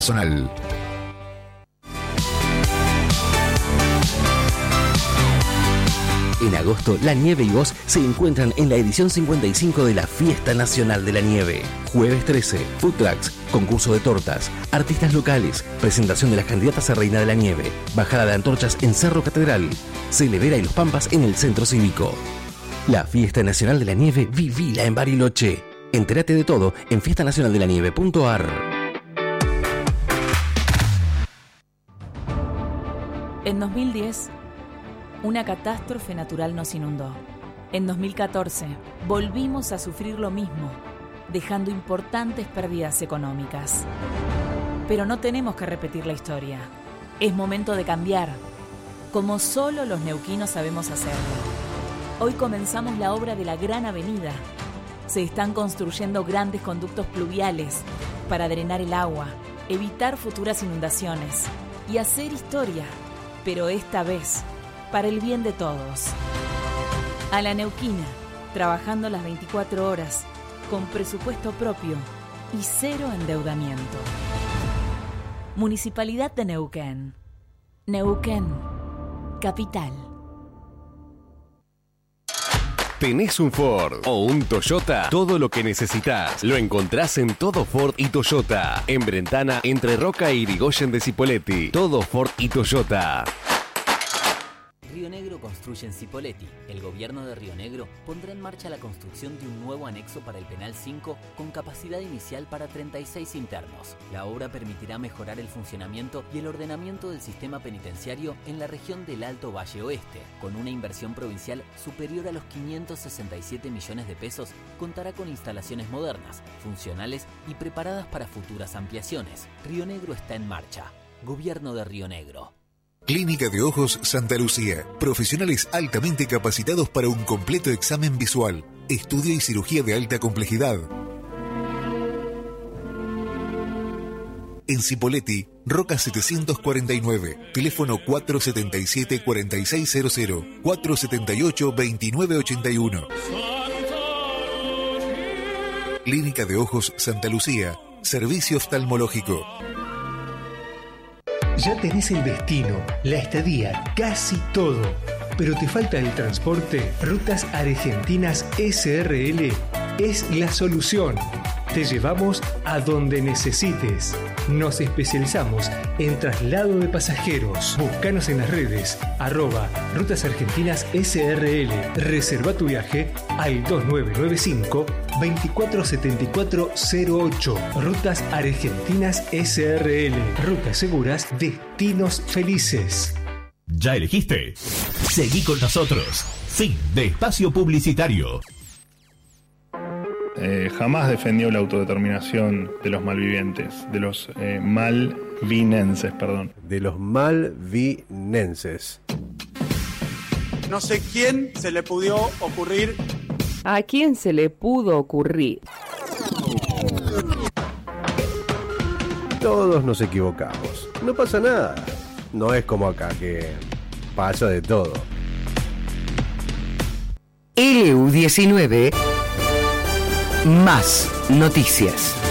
Personal. En agosto, la nieve y vos se encuentran en la edición 55 de la Fiesta Nacional de la Nieve. Jueves 13, food trucks, concurso de tortas, artistas locales, presentación de las candidatas a Reina de la Nieve, bajada de antorchas en Cerro Catedral, Celevera y Los Pampas en el Centro Cívico. La Fiesta Nacional de la Nieve, vivila en Bariloche. Entérate de todo en fiestanacionaldelanieve.ar. En 2010, una catástrofe natural nos inundó. En 2014, volvimos a sufrir lo mismo, dejando importantes pérdidas económicas. Pero no tenemos que repetir la historia. Es momento de cambiar, como solo los neuquinos sabemos hacerlo. Hoy comenzamos la obra de la Gran Avenida. Se están construyendo grandes conductos pluviales para drenar el agua, evitar futuras inundaciones y hacer historia, pero esta vez para el bien de todos. A la neuquina, trabajando las 24 horas, con presupuesto propio y cero endeudamiento. Municipalidad de Neuquén. Neuquén, capital. ¿Tenés un Ford o un Toyota? Todo lo que necesitas lo encontrás en Todo Ford y Toyota. En Brentana, entre Roca y Irigoyen de Cipolletti. Todo Ford y Toyota. Río Negro construye en Cipolletti. El gobierno de Río Negro pondrá en marcha la construcción de un nuevo anexo para el Penal 5 con capacidad inicial para 36 internos. La obra permitirá mejorar el funcionamiento y el ordenamiento del sistema penitenciario en la región del Alto Valle Oeste. Con una inversión provincial superior a los 567 millones de pesos, contará con instalaciones modernas, funcionales y preparadas para futuras ampliaciones. Río Negro está en marcha. Gobierno de Río Negro. Clínica de Ojos Santa Lucía. Profesionales altamente capacitados para un completo examen visual, estudio y cirugía de alta complejidad. En Cipolletti, Roca 749, teléfono 477-4600, 478-2981. Clínica de Ojos Santa Lucía, servicio oftalmológico. Ya tenés el destino, la estadía, casi todo. Pero te falta el transporte. Rutas Argentinas SRL es la solución. Te llevamos a donde necesites. Nos especializamos en traslado de pasajeros. Búscanos en las redes @Rutas Argentinas SRL. Reserva tu viaje al 2995 247408. Rutas Argentinas SRL. Rutas seguras, destinos felices. ¿Ya elegiste? Seguí con nosotros. Fin de espacio publicitario. Jamás defendió la autodeterminación de los malvivientes, de los malvinenses, perdón. De los malvinenses. No sé quién se le pudo ocurrir. ¿A quién se le pudo ocurrir? Todos nos equivocamos. No pasa nada. No es como acá que pasa de todo. LU19 Más noticias.